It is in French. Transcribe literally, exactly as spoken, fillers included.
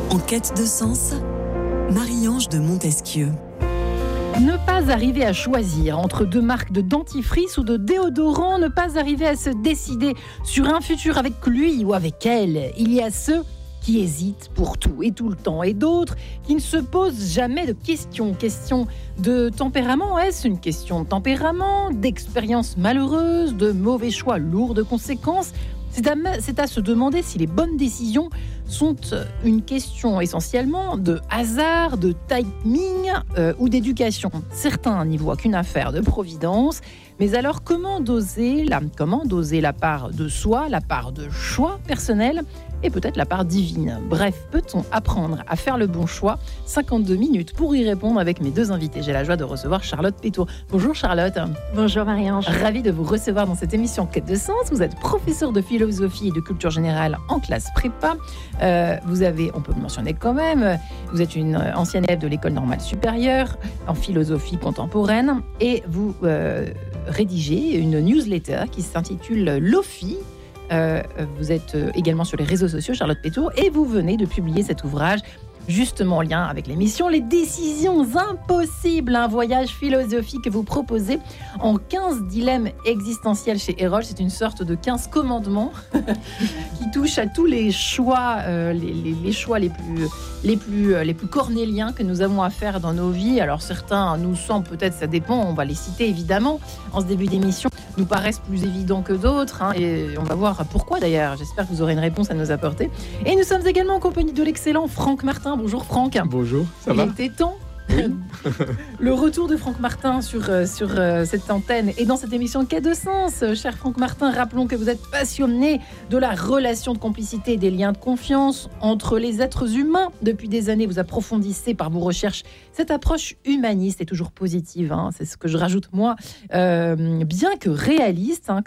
En quête de sens, Marie-Ange de Montesquieu. Ne pas arriver à choisir entre deux marques de dentifrice ou de déodorant, ne pas arriver à se décider sur un futur avec lui ou avec elle. Il y a ceux qui hésitent pour tout et tout le temps, et d'autres qui ne se posent jamais de questions. Question de tempérament, est-ce une question de tempérament, d'expérience malheureuse, de mauvais choix lourds de conséquences ? C'est à, c'est à se demander si les bonnes décisions sont une question essentiellement de hasard, de timing euh, ou d'éducation. Certains n'y voient qu'une affaire de providence. Mais alors, comment doser la, comment doser la part de soi, la part de choix personnel et peut-être la part divine? Bref, peut-on apprendre à faire le bon choix? cinquante-deux minutes pour y répondre avec mes deux invités. J'ai la joie de recevoir Charlotte Pétour. Bonjour Charlotte. Bonjour Marie-Ange. Ravie de vous recevoir dans cette émission Quête de sens. Vous êtes professeure de philosophie et de culture générale en classe prépa. Euh, vous avez, on peut le mentionner quand même, vous êtes une ancienne élève de l'école normale supérieure en philosophie contemporaine et vous euh, rédigez une newsletter qui s'intitule Lofi. Euh, vous êtes également sur les réseaux sociaux, Charlotte Pétour, et vous venez de publier cet ouvrage justement en lien avec l'émission Les décisions impossibles, un voyage philosophique que vous proposez en quinze dilemmes existentiels chez Erol. C'est une sorte de quinze commandements qui touchent à tous les choix, euh, les, les, les choix les plus, les, plus, les plus cornéliens que nous avons à faire dans nos vies. Alors certains nous semblent, peut-être ça dépend, on va les citer évidemment en ce début d'émission, nous paraissent plus évidents que d'autres, hein, et on va voir pourquoi d'ailleurs. J'espère que vous aurez une réponse à nous apporter. Et nous sommes également en compagnie de l'excellent Franck Martin. Bonjour Franck. Bonjour, ça Il va? Il était temps. Oui. Le retour de Franck Martin sur, euh, sur euh, cette antenne et dans cette émission Quai de sens. Cher Franck Martin, rappelons que vous êtes passionné de la relation de complicité et des liens de confiance entre les êtres humains. Depuis des années, vous approfondissez par vos recherches cette approche humaniste et toujours positive, hein, c'est ce que je rajoute moi, euh, bien que réaliste, hein,